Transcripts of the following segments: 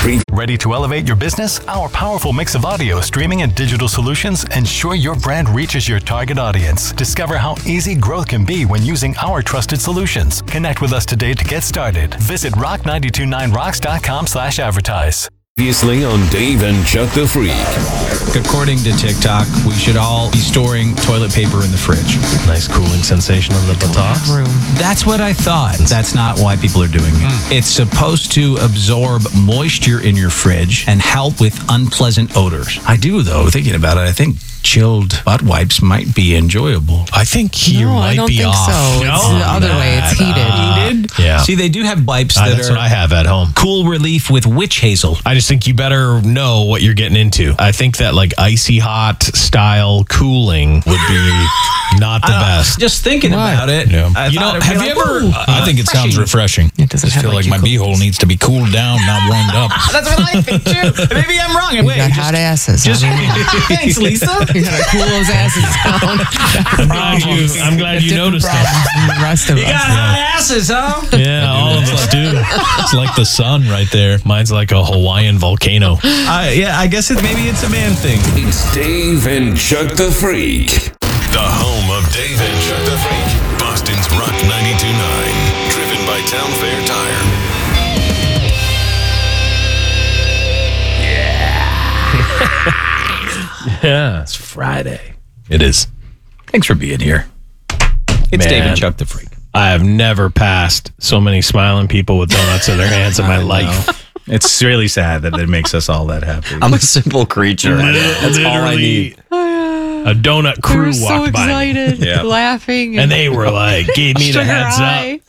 Freak. Ready to elevate your business? Our powerful mix of audio, streaming, and digital solutions ensure your brand reaches your target audience. Discover how easy growth can be when using our trusted solutions. Connect with us today to get started. Visit rock929rocks.com/advertise. Previously on Dave and Chuck the Freak. According to TikTok, we should all be storing toilet paper in the fridge. Nice cooling sensation on the buttocks. That's what I thought. That's not why people are doing it. It's supposed to absorb moisture in your fridge and help with unpleasant odors. I do, though, thinking about it, I think chilled butt wipes might be enjoyable. I think you might I don't be think off. so. It's the other way. It's heated. Yeah. See, they do have wipes that That's are what I have at home. cool relief with witch hazel. I just think you better know what you're getting into. I think that like icy hot style cooling would be not the best. Just thinking about it. Yeah. I You know, thought it'd be have you ever- I think it sounds refreshing. It doesn't Just have feel like my cucumbers. beehole needs to be cooled down, not warmed up. That's what I think, too. Maybe I'm wrong. You got hot asses. Thanks, Lisa. You gotta cool those asses down. I'm glad you noticed that. The rest of us. hot asses, huh? Yeah, all of us do. It's like the sun right there. Mine's like a Hawaiian volcano. I guess maybe it's a man thing. It's Dave and Chuck the Freak. The home of Dave and Chuck the Freak. Boston's Rock 92.9. Driven by Town Fair Tire. Yeah, it's Friday. It is. Thanks for being here. It's Man. Dave and Chuck the Freak. I have never passed so many smiling people with donuts in their hands in my life. It's really sad that it makes us all that happy. I'm a simple creature. That's all I need. A donut We crew were so walked by me. excited, Yeah. laughing. And they were like, gave me the sugar heads high.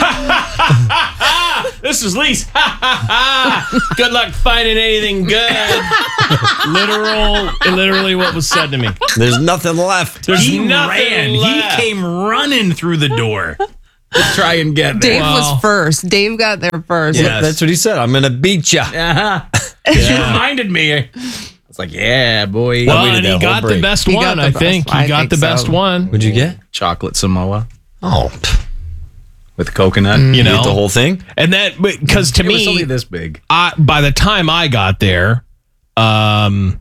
up. This is Lise. Good luck finding anything good. Literally what was said to me. There's nothing left. There's He nothing ran. left. He came running through the door to try and get there. Dave was first. Dave got there first. Yeah. That's what he said. I'm gonna beat you. She reminded me. I was like, yeah, boy. Well, waited and he that whole got the break. best He got one, the I best think. one. He I got think the best so. one. What'd you get? Chocolate Samoa Oh, with coconut. You you know? ate the whole thing? And that, because to It was only me, this big. by the time I got there, I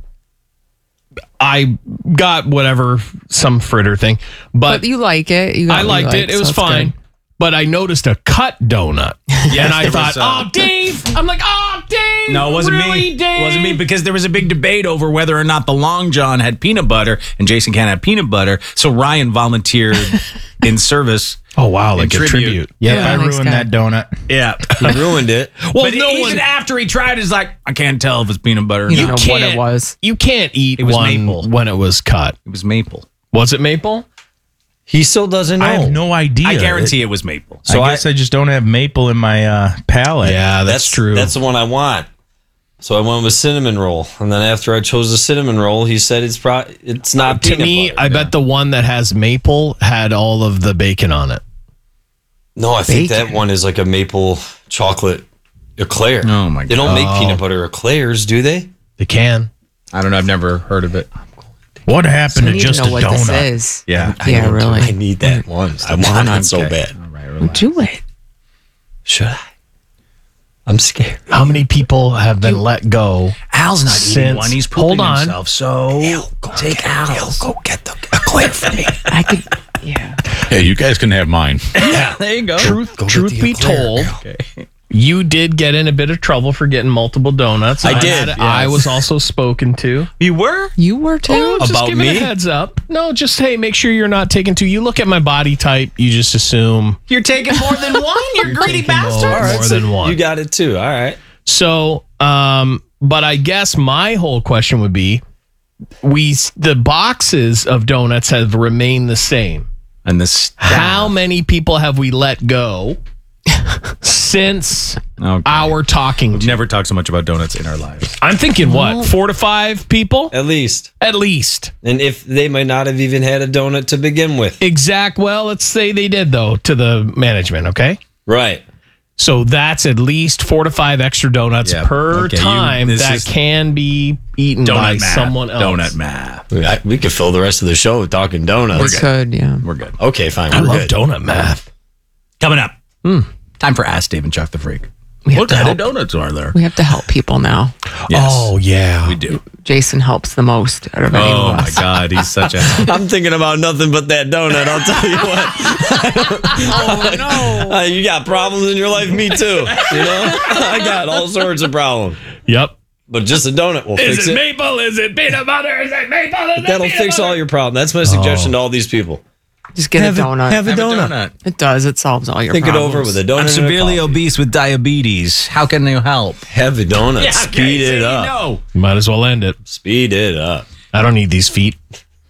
got whatever, some fritter thing. But you like it. You got I what you liked it. like, It so was it's fine. good. But I noticed a cut donut. And I there thought, was, oh, Dave. I'm like, oh, Dave. No, it wasn't really, me. Dave? It wasn't me because there was a big debate over whether or not the Long John had peanut butter and Jason can't have peanut butter. So Ryan volunteered in service. Oh, wow. Like a tribute. tribute. Yep, Yeah, I nice ruined guy. that donut. Yeah. He ruined it. Well, But even after he tried, he's like, I can't tell if it's peanut butter or You not. don't know what it was. You can't eat It was one maple. when it was cut. It was maple. Was it maple? He still doesn't know. I have no idea. I guarantee it was maple. So I guess I just don't have maple in my palate. Yeah, that's true. That's the one I want. So I went with cinnamon roll, and then after I chose the cinnamon roll, he said it's not to peanut me, butter. I bet the one that has maple had all of the bacon on it. No, I think Bacon. that one is like a maple chocolate eclair. Oh, my They don't make peanut butter eclairs, do they? They can. I don't know. I've never heard of it. What happened We to need just to know a what this donut? is. Yeah. Yeah, really. I need that one. I want it so bad. All right, relax. Do it. Should I? I'm scared. How many people have been let go? Al's not eating Since- one. He's hold pooping on. himself. So take Al. Go get the eclair for me. I could. Yeah. Hey, you guys can have mine. There you go. Truth be told, you did get in a bit of trouble for getting multiple donuts. I did, I was also spoken to. You were? You were too. Oh, just About give it me? a heads up. No, just hey, make sure you're not taking two. You look at my body type, you just assume You're taking more than one? You're greedy bastard. more than one. You got it too. All right. So, but I guess my whole question would be, the boxes of donuts have remained the same. And this. How many people have we let go since our talking? We've never talked so much about donuts in our lives. I'm thinking what, 4 to 5 people At least. at least. And if they might not have even had a donut to begin with. Well, let's say they did though to the management. Okay. Right. So that's at least 4 to 5 extra donuts Yeah, per okay, time this that is can be eaten by Donut math. someone else. Donut math. We could fill the rest of the show talking donuts. We could. Yeah. We're good. Okay, fine. I We're love good. donut math. Coming up. Time for Ask Dave and Chuck the Freak. We have What to kind of help. donuts are there? We have to help people now. Yes, Oh yeah. we do. Jason helps the most out of any Oh of my us. God, he's such a. I'm thinking about nothing but that donut. I'll tell you what. Oh no! You got problems in your life, me too. You know, I got all sorts of problems. Yep. But just a donut will fix it. maple? Is it peanut butter? Is it maple? Is That'll fix all your problems. That's my suggestion to all these people. Just get a donut. Have a donut. It does. It solves all your Think it problems. over with a donut. I'm and a severely coffee. obese with diabetes. How can they help? Have a donut. Speed it up. Might as well end it. Speed it up. I don't need these feet.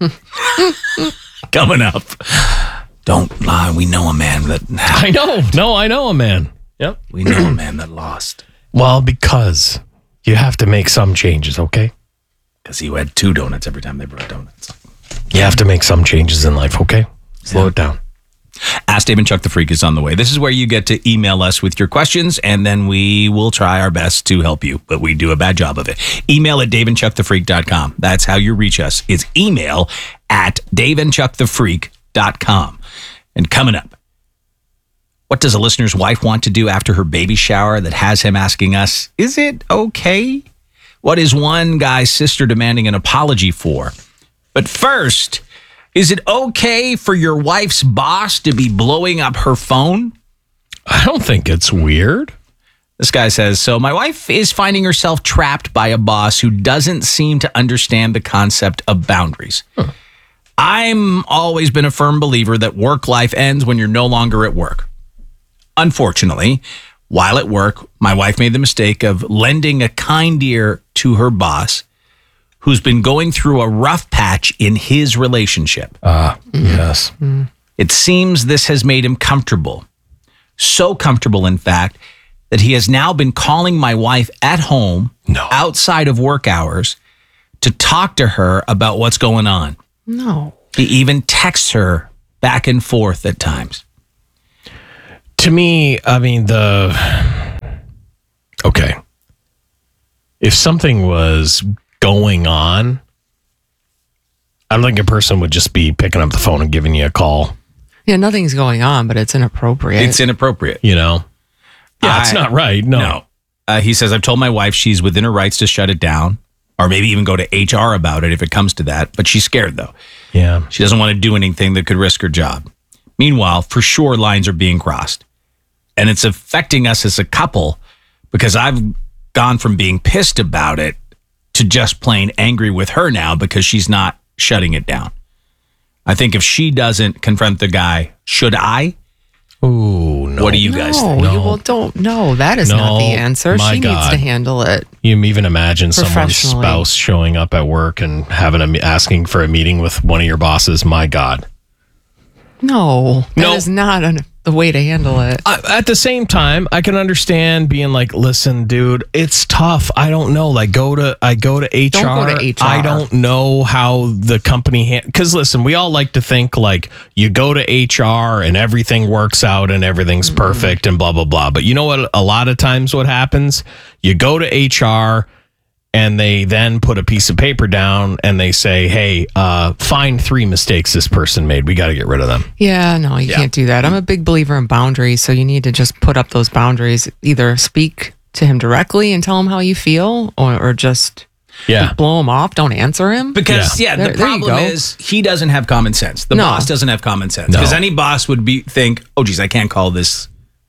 Coming up. Don't lie. We know a man that I know. No, I know a man. Yep. we know a man that lost Well, because you have to make some changes, okay? because he had 2 donuts every time they brought donuts. You have to make some changes in life, okay? Slow it down. Ask Dave and Chuck the Freak is on the way. This is where you get to email us with your questions, and then we will try our best to help you, but we do a bad job of it. Email at daveandchuckthefreak.com. That's how you reach us. It's email at daveandchuckthefreak.com. And coming up, what does a listener's wife want to do after her baby shower that has him asking us, is it okay? What is one guy's sister demanding an apology for? But first, is it okay for your wife's boss to be blowing up her phone? I don't think it's weird. This guy says, so my wife is finding herself trapped by a boss who doesn't seem to understand the concept of boundaries. I'm always been a firm believer that work life ends when you're no longer at work. Unfortunately, while at work, my wife made the mistake of lending a kind ear to her boss who's been going through a rough patch in his relationship. Yes. It seems this has made him comfortable. So comfortable, in fact, that he has now been calling my wife at home, outside of work hours, to talk to her about what's going on. No. He even texts her back and forth at times. To me, I mean, okay. If something was going on, I don't think a person would just be picking up the phone and giving you a call, Yeah, nothing's going on, but it's inappropriate. It's inappropriate. you know? Yeah, it's not right. No. He says, I've told my wife she's within her rights to shut it down, or maybe even go to HR about it if it comes to that. But she's scared, though. Yeah. She doesn't want to do anything that could risk her job. Meanwhile, for sure, lines are being crossed. And it's affecting us as a couple because I've gone from being pissed about it to just plain angry with her now because she's not shutting it down. I think if she doesn't confront the guy, should I? Ooh, no. What do you guys think? No, you don't. No, that is not the No, answer. my She needs God. to handle it. You even imagine someone's Professionally. spouse showing up at work and asking for a meeting with one of your bosses. My God. No, that No. is not the way to handle it. At the same time, I can understand being like, listen, dude, it's tough. I don't know. Like, I go to HR. Don't go to HR. I don't know how the company, because listen, we all like to think like you go to HR and everything works out and everything's perfect and blah, blah, blah. But you know what? A lot of times what happens, you go to HR and they then put a piece of paper down and they say, hey, find 3 mistakes this person made. We got to get rid of them. Yeah, no, you can't do that. I'm a big believer in boundaries, so you need to just put up those boundaries. Either speak to him directly and tell him how you feel, or just Yeah. blow him off. Don't answer him. Because, the There you problem go. is he doesn't have common sense. The No. boss doesn't have common sense. No. Because any boss would think, oh, geez, I can't call this,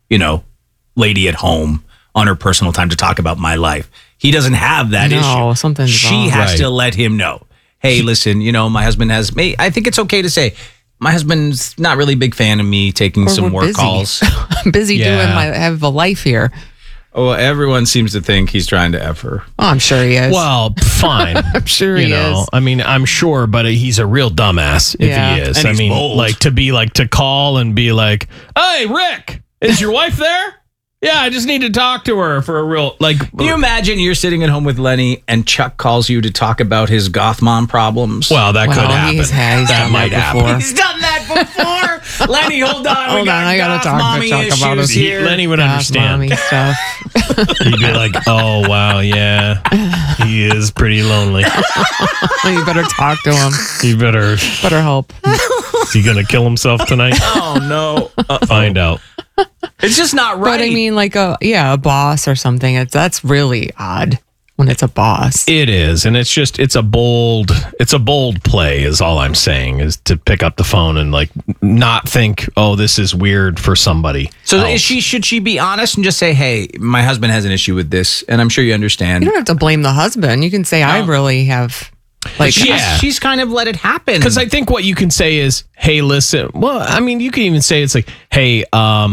lady at home on her personal time to talk about my life. He doesn't have that issue. No, something's She wrong. has Right. to let him know. Hey, listen, my husband has me. I think it's okay to say, my husband's not really a big fan of me taking Or some we're work busy. calls. I'm busy Yeah. I have a life here. Oh, everyone seems to think he's trying to F her. Oh, I'm sure he is. Well, fine. I'm sure you he know, is. I mean, I'm sure, but he's a real dumbass if Yeah. he is. And I he's mean, bold. to call and be like, "Hey, Rick, is your wife there? Yeah, I just need to talk to her for a real Can you imagine you're sitting at home with Lenny and Chuck calls you to talk about his goth mom problems? Well, that could happen. He's that done might that happen. before. He's done that before. Lenny, hold on. Hold on, I gotta talk to mommy Chuck about issues his- here. Lenny would Gosh, understand. mommy stuff. He'd be like, "Oh wow, yeah, he is pretty lonely. You better talk to him. You better. Better help. Is he gonna kill himself tonight? Oh no. Find out." It's just not right. But I mean, like a boss or something. That's really odd when it's a boss. It is, and it's a bold play is all I'm saying, is to pick up the phone and like not think, oh, this is weird for somebody. So should she be honest and just say, hey, my husband has an issue with this, and I'm sure you understand. You don't have to blame the husband. You can say, I really have. Like, she's kind of let it happen. Because I think what you can say is, hey, listen. Well, I mean, you can even say it's like, hey,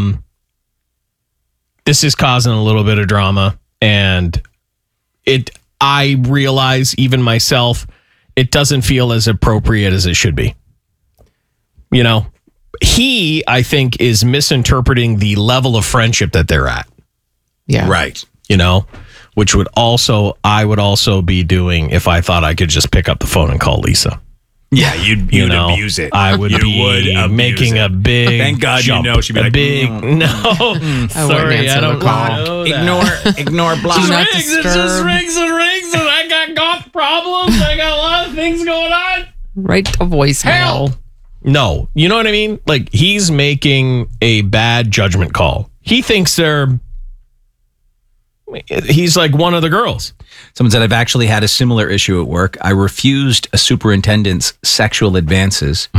this is causing a little bit of drama, and I realize even myself, it doesn't feel as appropriate as it should be. You know, he, I think, is misinterpreting the level of friendship that they're at. Yeah. Right. You know, which I would also be doing if I thought I could just pick up the phone and call Lisa. Yeah, you'd abuse it. I would be making a big Thank God jump, you know she'd be like, sorry, I don't call. Ignore, block. It just rings and I got golf problems. I got a lot of things going on. Right to voicemail. No, you know what I mean? Like, he's making a bad judgment call. He thinks he's like one of the girls. Someone said, I've actually had a similar issue at work. I refused a superintendent's sexual advances,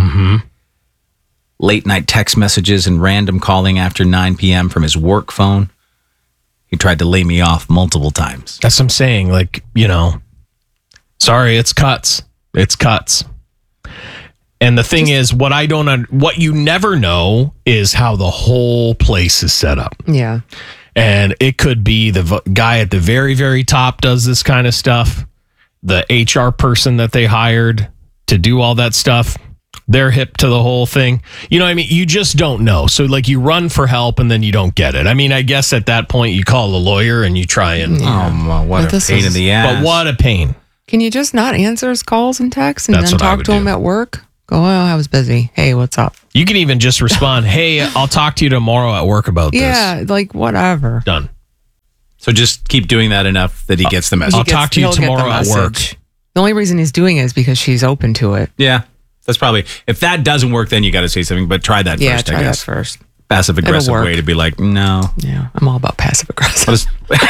late night text messages, and random calling after 9 p.m. from his work phone. He tried to lay me off multiple times. That's what I'm saying. Like, you know, sorry, it's cuts. It's cuts. And the thing is, what you never know is how the whole place is set up. Yeah. And it could be the guy at the very, very top does this kind of stuff. The HR person that they hired to do all that stuff, they're hip to the whole thing. You know what I mean? You just don't know. So like you run for help and then you don't get it. I mean, I guess at that point you call a lawyer and you try and... What a pain in the ass. But what a pain. Can you just not answer his calls and texts and That's then what I talk would to him do. at work? Go, oh, I was busy. Hey, what's up? You can even just respond, hey, I'll talk to you tomorrow at work about this. Yeah, like whatever. Done. So just keep doing that enough that he gets the message. I'll talk to you He'll get the tomorrow at work. message. The only reason he's doing it is because she's open to it. Yeah, that's probably... If that doesn't work, then you got to say something, but try that Yeah, first, try I that guess. first. Passive-aggressive It'll work. way to be like, no. Yeah, I'm all about passive aggressive.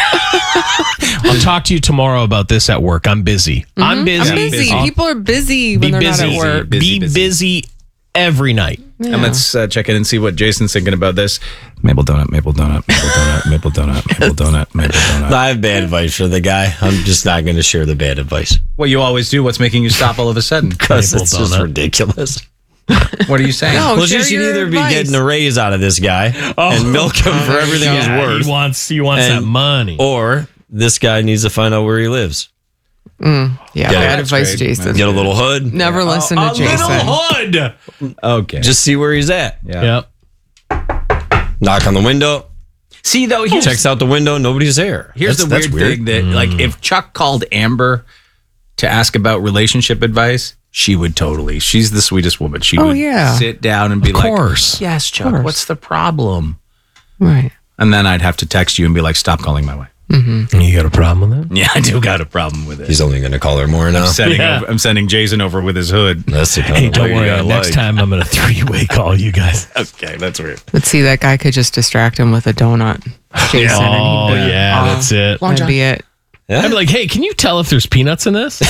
I'll talk to you tomorrow about this at work. I'm busy. I'm busy. I'm busy. I'll People are busy be when they're busy. not at work. Busy. Be busy every night. And let's check in and see what Jason's thinking about this. Maple donut, maple donut, maple donut, maple donut, maple donut, maple donut. I have bad advice for the guy. I'm just not going to share the bad advice Well, you always do. What's making you stop all of a sudden? because Maple it's just donut. ridiculous. What are you saying? No, Well, share just you'd your either advice. be getting a raise out of this guy and milk him for everything he's worth, He wants that And- money. or this guy needs to find out where he lives. Yeah, bad that's advice, great. Jason. Get a little hood. Never listen to Jason. hood. Okay. Just see where he's at. Yep. Knock on the window. See, though, Checks out the window. Nobody's there. here's the That's weird thing that, like, if Chuck called Amber to ask about relationship advice, she would totally. She's the sweetest woman. She would sit down and be like, course. yes, Chuck, what's the problem? Right. And then I'd have to text you and be like, stop calling my wife. You got a problem with that? Yeah, I do got a problem with it. He's only going to call her more now. I'm sending Jason over with his hood. That's the kind Hey, of don't way worry. you gotta Next like. time I'm going to three-way call you guys. Okay, that's weird. Let's see, that guy could just distract him with a donut. Jason. Oh, and he'd be, yeah, that's it. That'd be it. Yeah. I'd be like, hey, can you tell if there's peanuts in this?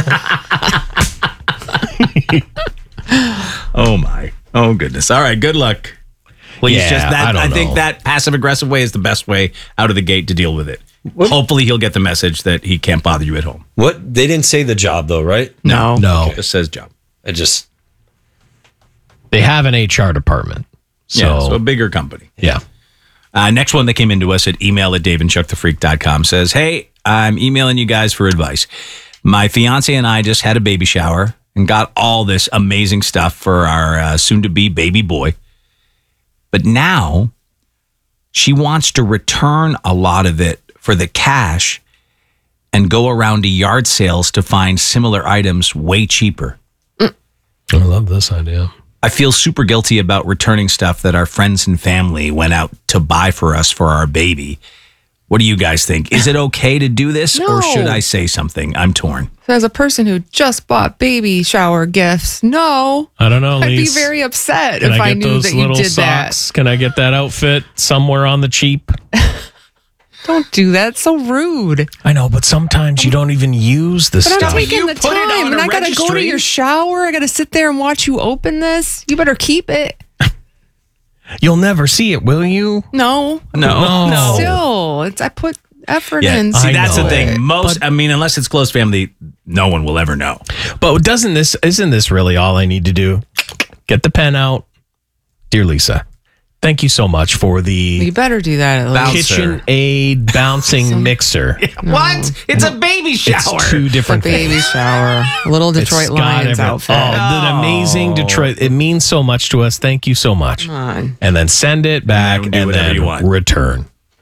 Oh, my. Oh, goodness. All right, good luck. Please, Yeah, just that. I don't think know. that passive-aggressive way is the best way out of the gate to deal with it. Hopefully, he'll get the message that he can't bother you at home. What? They didn't say the job though, right? No. No. It just says job. I just They have an HR department. So a bigger company. Yeah. Next one that came into us at email@daveandchuckthefreak.com says, hey, I'm emailing you guys for advice. My fiance and I just had a baby shower and got all this amazing stuff for our soon-to-be baby boy. But now she wants to return a lot of it for the cash and go around to yard sales to find similar items way cheaper. I love this idea. I feel super guilty about returning stuff that our friends and family went out to buy for us for our baby. What do you guys think? Is it okay to do this, No. or should I say something? I'm torn. So as a person who just bought baby shower gifts, no, I don't know, I'd be Lise. very upset Can if I I get knew those that you little did socks? Can I get that outfit somewhere on the cheap? that. Don't do that. It's so rude. I know, but sometimes you don't even use the But I'm stuff. taking You the put it time, on and a I gotta go to registry? your shower. I gotta sit there and watch you open this. You better keep it. You'll never see it, will you? No, No. still, I put effort Yeah. in. See, I that's the know thing. it, Most, I mean, unless it's close family, no one will ever know. But isn't this really all I need to do? Get the pen out. Dear Lisa, thank you so much for You the better do that at least. KitchenAid bouncing mixer. What? It's a baby shower. It's two It's a different baby things. shower. A little It's Detroit got Lions every- outfit. Oh, the amazing Detroit. It means so much to us. Thank you so much. Come on. And then send it back then do and whatever then you want. return.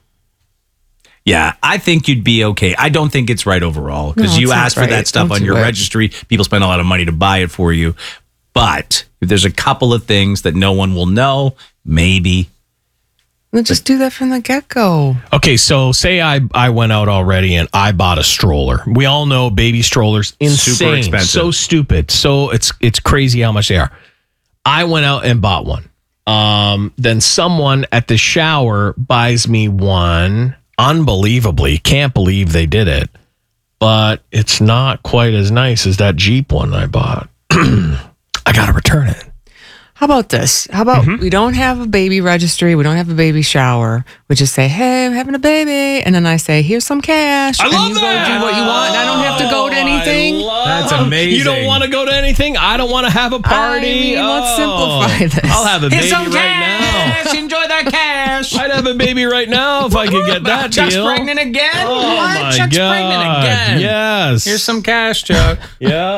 Yeah, I think you'd be okay. I don't think it's right overall because No, you it's not ask for right. that stuff Don't on do your it. registry. People spend a lot of money to buy it for you. But if there's a couple of things that no one will know, maybe. Then just do that from the get go. Okay, so say I went out already and I bought a stroller. We all know baby strollers insane, Super expensive. so stupid, so it's crazy how much they are. I went out and bought one. Then someone at the shower buys me one. Unbelievably, can't believe they did it, but it's not quite as nice as that Jeep one I bought. I gotta return it. How about this? How about we don't have a baby registry? We don't have a baby shower. We just say, hey, I'm having a baby. And then I say, here's some cash. and you go do what you want. And I don't have to go to anything. That's amazing. You don't want to go to anything. I don't want to have a party. I mean, let's simplify this. I'll have a baby Here's some right now. cash. Enjoy that cash. I'd have a baby right now if I could get that Chuck's deal. pregnant again? Oh What? my Chuck's God. pregnant again. Yes. Here's some cash, Chuck. Yeah.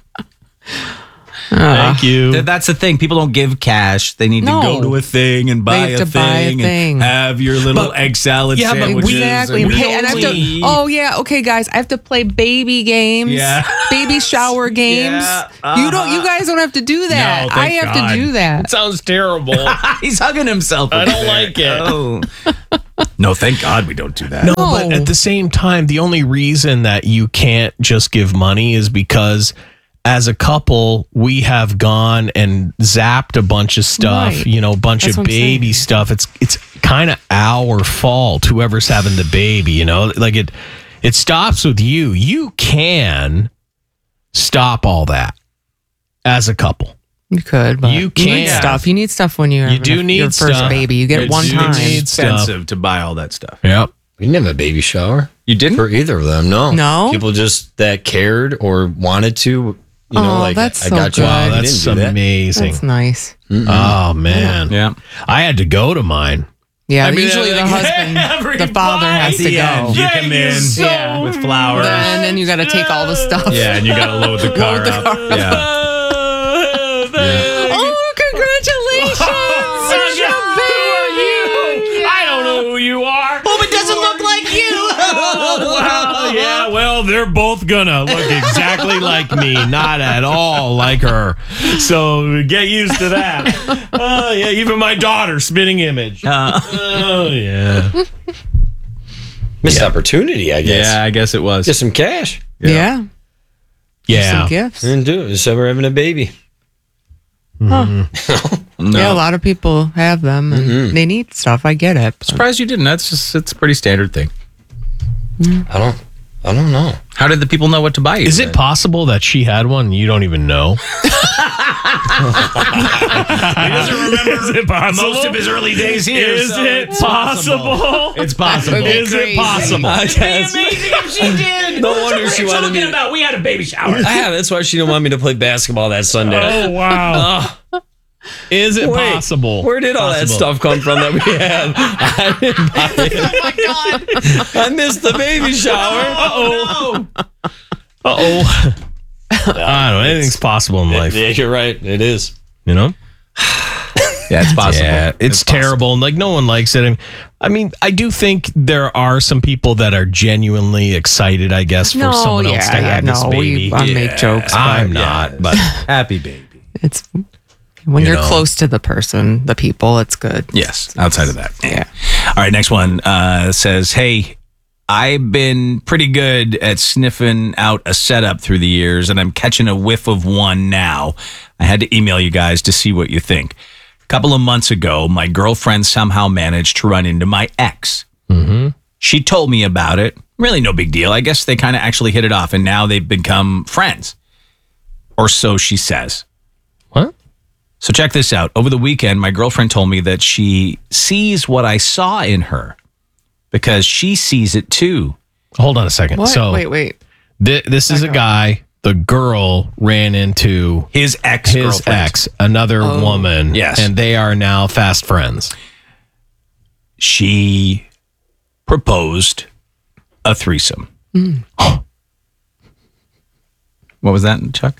Thank you. That's the thing. People don't give cash. They need No. to go to a thing and buy have a to buy a thing thing. and have your little egg salad yeah, but sandwiches. Exactly. and- And pay, and I have to, oh, yeah. Okay, guys. I have to play baby games. Yeah. Baby shower games. Yeah, You guys don't have to do that. No, I thank have God. to do that. It sounds terrible. He's hugging himself. I over don't there. like it. Oh. No, thank God we don't do that. No, but at the same time, the only reason that you can't just give money is because as a couple, we have gone and zapped a bunch of stuff, Right. a bunch That's of what I'm baby saying. stuff. It's kind of our fault, whoever's having the baby, like it stops with you. You can stop all that as a couple. You could, but You need can. stuff. You need stuff when you're You do having need your first stuff. baby. You get it You one do time. need It's expensive to buy all that stuff. Yep. We didn't have a baby shower. You didn't? For either of them, no. No? People just that cared or wanted to, that's I so got you. good. Wow, You that's didn't do that. amazing. That's nice. Oh, man. Yeah. I had to go to mine. Yeah, mean, usually the husband, the father has to go. You come in Yeah. with flowers. And then you got to take all the stuff. Yeah, and you got to load the car Load the up. car up. Yeah. Oh, congratulations! There's your baby. I don't know who you are. Oh, it doesn't look like you. Well, yeah, well, they're both gonna look exactly like me, not at all like her. So get used to that. Oh, yeah, even my daughter, spitting image. Oh, yeah. Missed opportunity, I guess. Yeah, I guess it was. Get some cash. Yeah. Yeah. Some gifts. Didn't do it. Just said we're having a baby. No. Yeah, a lot of people have them and they need stuff. I get it. but- Surprised you didn't. It's a pretty standard thing. I don't know. How did the people know what to buy you? Is it possible that she had one and you don't even know? He doesn't remember Is it possible? most of his early days here. Is so it it's possible? It's possible. That would be Is it crazy. possible? I guess. Amazing if she did. No wonder she wanted me. about. We had a baby shower. Yeah, that's why she didn't want me to play basketball that Sunday. Oh, wow. Is it Wait, possible? Where did all that Possible. stuff come from that we had? I didn't buy it. Oh my God. I missed the baby shower. Oh no. Uh-oh. I don't know. Anything's possible in life, Yeah, you're right. It is. you know? Yeah, it's possible. Yeah, it's terrible. And like, no one likes it. I mean, I do think there are some people that are genuinely excited, I guess, for No, someone else to have this baby. I make jokes. I'm but not, but Happy baby. it's When You you're know. close to the person, the people, it's good. Yes, outside of that. Yeah. All right, next one says, hey, I've been pretty good at sniffing out a setup through the years, and I'm catching a whiff of one now. I had to email you guys to see what you think. A couple of months ago, my girlfriend somehow managed to run into my ex. Mm-hmm. She told me about it. Really no big deal. I guess they kind of actually hit it off, and now they've become friends. Or so she says. What? So check this out. Over the weekend, my girlfriend told me that she sees what I saw in her because she sees it too. Hold on a second. What? So Wait. this is a guy. The girl ran into His ex-girlfriend. another woman. Yes. And they are now fast friends. She proposed a threesome. What was that, Chuck?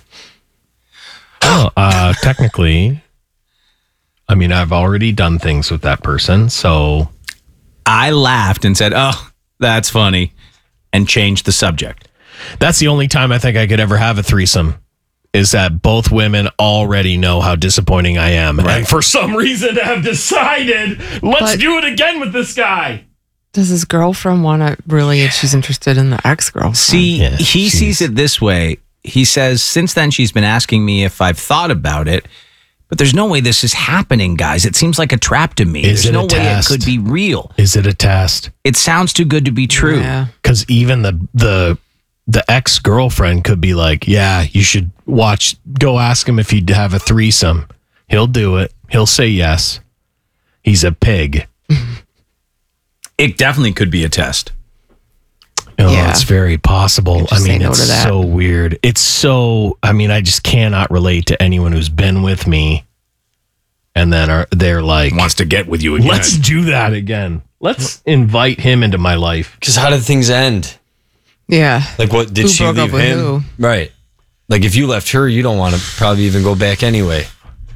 Well, technically, I mean, I've already done things with that person. So I laughed and said, oh, that's funny, and changed the subject. that's the only time I think I could ever have a threesome is that both women already know how disappointing I am. Right. And for some reason have decided, let's But- do it again with this guy. Does his girlfriend want to really? She's interested in the ex-girlfriend. See, Yeah, he sees it this way. He says, since then, she's been asking me if I've thought about it, but there's no way this is happening, guys. It seems like a trap to me. Is There's it a no way test? it could be real. Is it a test? It sounds too good to be true. Yeah. Because even the ex-girlfriend could be like, yeah, you should go ask him if he'd have a threesome. He'll do it. He'll say yes. He's a pig. It definitely could be a test. Oh, Yeah. it's very possible. Just I say mean, no it's to that. so weird. It's so, I mean, I just cannot relate to anyone who's been with me and then they're like, Wants to get with you again. let's do that again. Let's invite him into my life. Because how did things end? Yeah. Like, what did Who she broke up leave with him? who? Right. Like, if you left her, you don't want to probably even go back anyway.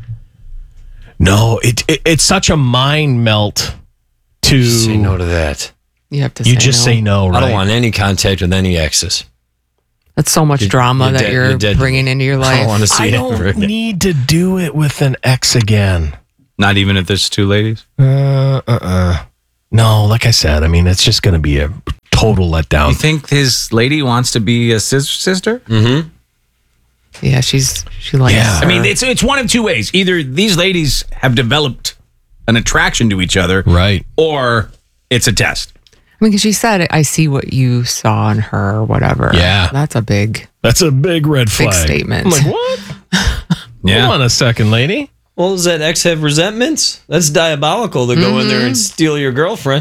No, it's such a mind melt to Say no to that. You have to. you say just no. say no, right? I don't want any contact with any exes. That's so much drama you're that dead- you're you're dead. bringing into your I life. don't want to see I it don't ever. need to do it with an ex again. Not even if there's two ladies? No, like I said, I mean, it's just going to be a total letdown. You think his lady wants to be a sister? Yeah, she likes. Yeah. I mean, it's one of two ways. Either these ladies have developed an attraction to each other, Right. or it's a test. I mean, because she said, "I see what you saw in her," or whatever. Yeah. that's a big. That's a big red flag. statement. I'm like, what? Yeah. Hold on a second, lady. Well, does that ex have resentments? That's diabolical to go in there and steal your girlfriend.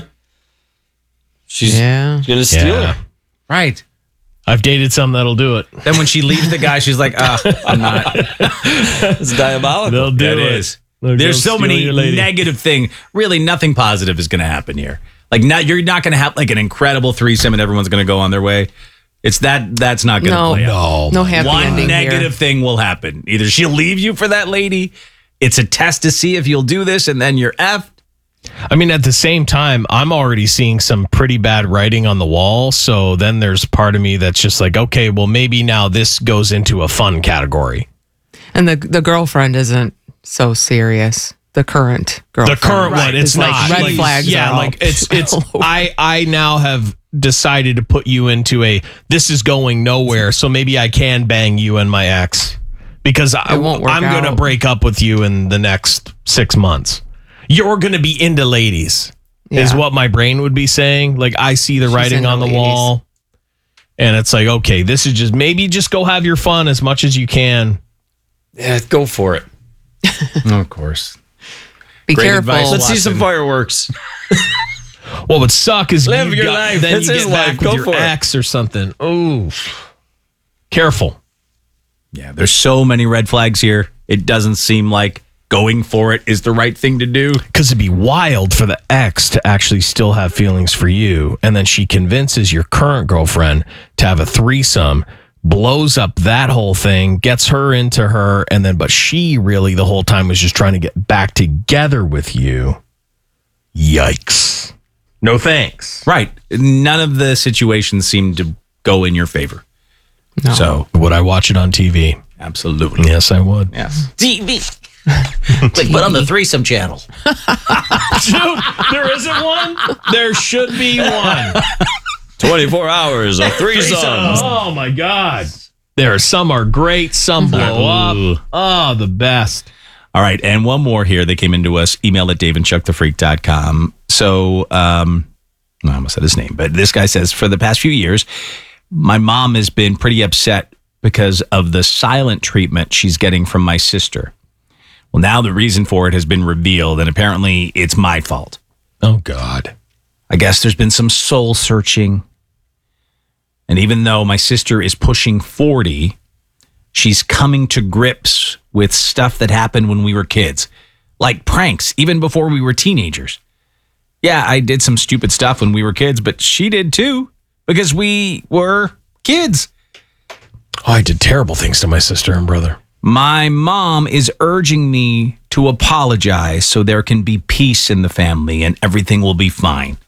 She's Yeah. going to steal Yeah. her. Right. I've dated some that'll do it. Then when she leaves the guy, she's like, I'm not. It's diabolical. They'll do That it. is. They'll go There's so steal many your lady. negative things. Really, nothing positive is going to happen here. Like, you're not going to have like an incredible threesome and everyone's going to go on their way. It's that's not going to No, play out. no happy One ending negative thing will happen. Either she'll leave you for that lady. It's a test to see if you'll do this, and then you're effed. I mean, at the same time, I'm already seeing some pretty bad writing on the wall. So then there's part of me that's just like, okay, well, maybe now this goes into a fun category. And the girlfriend isn't so serious. The current girlfriend. The current one, it's like not. red Like, flags. Yeah, are all like it's all over. I now have decided to put you into this is going nowhere. So maybe I can bang you and my ex because It won't work I'm going to out. break up with you in the next 6 months. You're going to be into ladies is Yeah. what my brain would be saying. Like I see the She's writing into on the ladies. wall and it's like, okay, this is just go have your fun as much as you can. Yeah, go for it. Of course. Be Great careful. advice. Let's see some fireworks. What would suck is Live your life. then That's you his get life. back Go with your for it. ex or something. Oh, careful. Yeah, there's so many red flags here. It doesn't seem like going for it is the right thing to do. Because it'd be wild for the ex to actually still have feelings for you. And then she convinces your current girlfriend to have a threesome, blows up that whole thing, gets her into her. And then, but she really the whole time was just trying to get back together with you. Yikes. No thanks. Right. None of the situations seem to go in your favor. No. So, Would I watch it on TV? absolutely. Yes, I would. Yes. TV. Like, put on the threesome channel. Dude, there isn't one? There should be one. 24 hours of threesomes. Oh, my God. Some are great. Some blow up. Oh, the best. All right, and one more here. They came into us, email at daveandchuckthefreak.com. So, I almost said his name, but this guy says, for the past few years, my mom has been pretty upset because of the silent treatment she's getting from my sister. Well, now the reason for it has been revealed, and apparently it's my fault. Oh, God. I guess there's been some soul searching. And even though my sister is pushing 40, she's coming to grips with stuff that happened when we were kids, like pranks, even before we were teenagers. Yeah, I did some stupid stuff when we were kids, but she did too, because we were kids. Oh, I did terrible things to my sister and brother. My mom is urging me to apologize so there can be peace in the family and everything will be fine.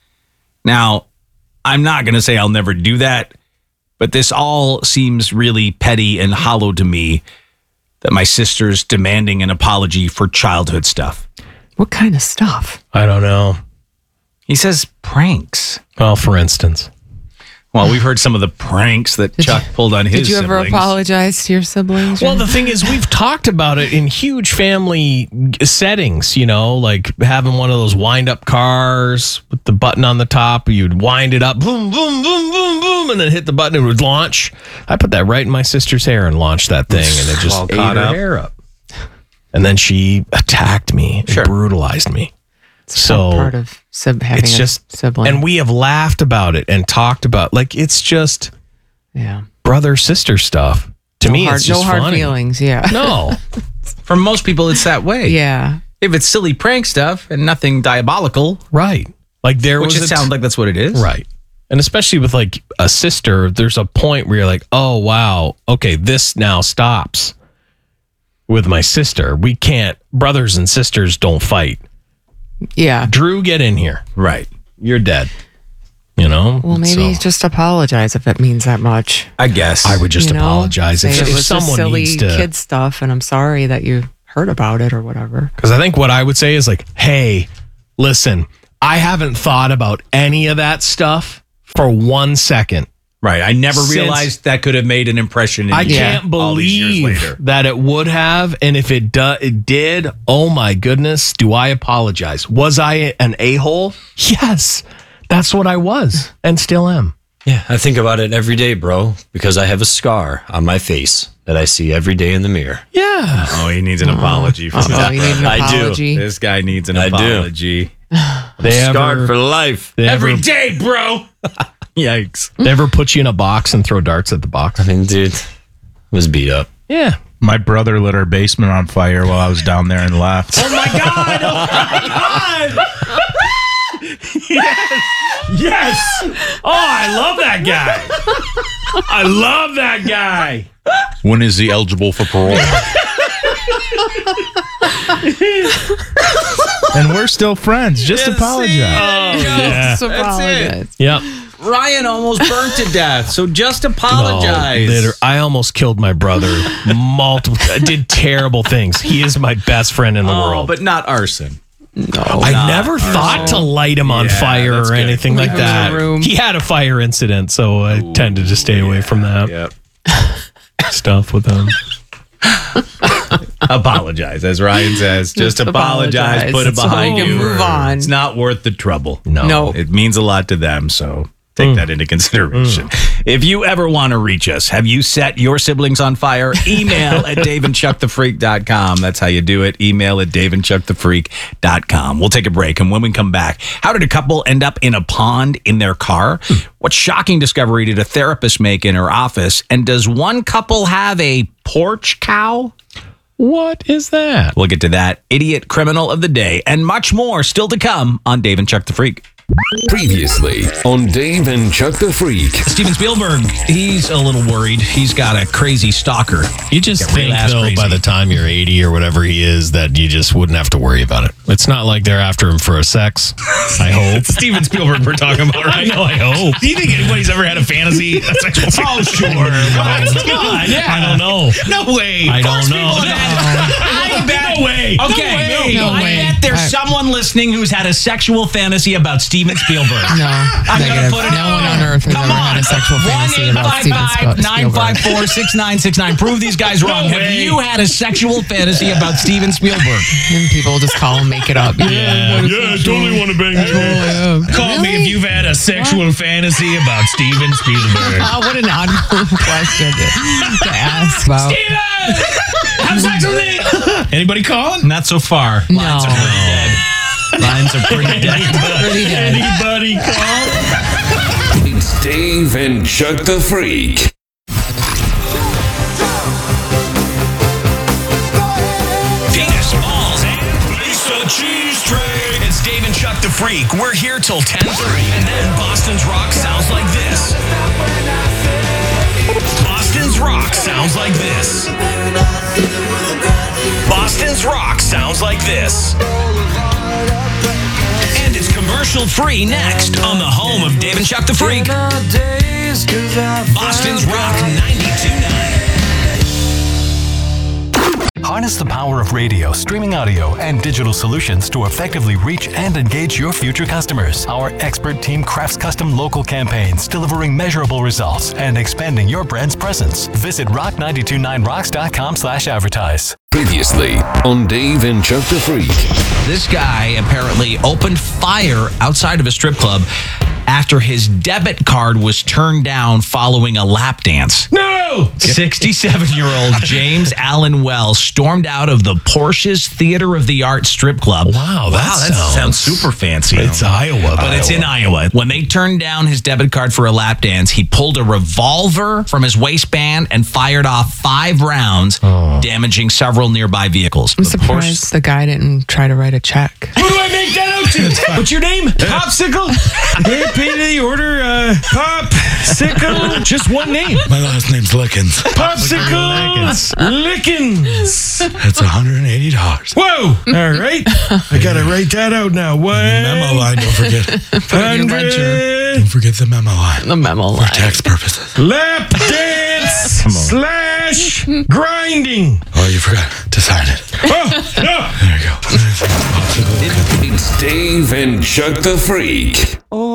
Now, I'm not going to say I'll never do that, but this all seems really petty and hollow to me that my sister's demanding an apology for childhood stuff. What kind of stuff? I don't know. He says pranks. Well, for instance. Well, we've heard some of the pranks that Chuck pulled on his Did you ever siblings. apologize to your siblings? Well, the thing is, we've talked about it in huge family settings, like having one of those wind-up cars with the button on the top. You'd wind it up, boom, boom, boom, boom, boom, and then hit the button, it would launch. I put that right in my sister's hair and launched that thing, and it just ate her hair up. And then she attacked me and brutalized me. So part of having it's just a sibling. And we have laughed about it and talked about it's just brother sister stuff. To me, it's just no hard funny. feelings. Yeah. No. For most people, it's that way. Yeah. If it's silly prank stuff and nothing diabolical, Right. Like which it sounds like that's what it is. Right. And especially with like a sister, there's a point where you're like, oh, wow, okay, this now stops. With my sister, we can't, brothers and sisters don't fight. Yeah. Drew, get in here. Right. You're dead. Well, maybe just apologize if it means that much. I guess. I would just apologize Say if it was someone just silly needs to. kid stuff, and I'm sorry that you heard about it or whatever. Because I think what I would say is like, hey, listen, I haven't thought about any of that stuff for 1 second. Right. I never realized that could have made an impression in I you can't all these years believe later. that it would have. And if it did, oh my goodness, do I apologize? Was I an a-hole? Yes. That's what I was and still am. Yeah, I think about it every day, bro, because I have a scar on my face that I see every day in the mirror. Yeah. Oh, he needs an apology for Oh, that. you need an I do. apology. This guy needs an I do. apology. Scarred for life. Every day, bro. Yikes. They ever put you in a box and throw darts at the box? I mean, dude, I was beat up. Yeah. My brother lit our basement on fire while I was down there and left. Oh my God. Oh my God. Yes. Oh, I love that guy. I love that guy. When is he eligible for parole? And we're still friends. Just apologize. Yeah. Just apologize. Yep. Ryan almost burnt to death, so just apologize. I almost killed my brother multiple. Did terrible things. He is my best friend in the world. But not arson. I never thought to light him on fire that's or good. anything like Leave him in that. the room. He had a fire incident, so I tended to stay away from that Yep. stuff with him. Apologize, as Ryan says. Just apologize. Put it It's behind over. you. Move on. It's not worth the trouble. No. It means a lot to them, so take that into consideration. If you ever want to reach us, have you set your siblings on fire? Email at daveandchuckthefreak.com. That's how you do it. Email at daveandchuckthefreak.com. We'll take a break, and when we come back, how did a couple end up in a pond in their car? What shocking discovery did a therapist make in her office? And does one couple have a porch cow? What is that? We'll get to that, idiot criminal of the day, and much more still to come on Dave and Chuck the Freak. Previously on Dave and Chuck the Freak. Steven Spielberg, he's a little worried. He's got a crazy stalker. You just Get real think, ass though, crazy. by the time you're 80 or whatever he is, that you just wouldn't have to worry about it. It's not like they're after him for a sex. I hope. Steven Spielberg we're talking about right now. I hope. Do you think anybody's ever had a fantasy? Oh, sure. I don't know. No way. I don't know. bet. No way. Okay. No I way. bet there's I- someone listening who's had a sexual fantasy about Steven Spielberg. No, I'm gonna negative. put it No one on earth has Come ever on. had a sexual fantasy about Steven Spielberg. 1-855-954-6969. Prove these guys wrong. Have way. you had a sexual fantasy about Steven Spielberg? And people just call and make it up. Yeah, I totally want to bang you. Call me if you've had a sexual fantasy about Steven Spielberg. Oh, what an odd question to ask about. Have sex with me. Anybody calling? Not so far. No. Lines are pretty dead. Lines are pretty dead. Pretty dead. Anybody call? It's Dave and Chuck the Freak. Penis, balls, and Lisa Cheese Tray. It's Dave and Chuck the Freak. We're here till 10:30. And then Boston's Rock sounds like this. Boston's Rock sounds like this. Boston's Rock sounds like this. And it's commercial free next on the home of Dave and Chuck the Freak. Boston's Rock 92.9. Harness the power of radio, streaming audio, and digital solutions to effectively reach and engage your future customers. Our expert team crafts custom local campaigns, delivering measurable results and expanding your brand's presence. Visit rock929rocks.com/advertise. Previously on Dave and Chuck the Freak. This guy apparently opened fire outside of a strip club after his debit card was turned down following a lap dance. No. 67-year-old James Allen Wells stormed out of the Porsche's Theater of the Arts strip club. Wow, that sounds super fancy. It's Iowa, But it's in Iowa. When they turned down his debit card for a lap dance, he pulled a revolver from his waistband and fired off 5 rounds, damaging several nearby vehicles. I'm surprised the guy didn't try to write a check. Who do I make that out to? What's your name? Popsicle. They paid the order. Popsicle. Just one name. My last name's Lickens. Popsicle. Lickens. That's $180. Whoa. All right. I gotta write that out now. What? Memo line, don't forget. in your ledger. Don't forget the memo line. The memo For line. tax purposes. Lap dance slash grinding. Oh, you forgot to sign it. Oh, no. There you go. Popsicle. It's Dave and Chuck the Freak.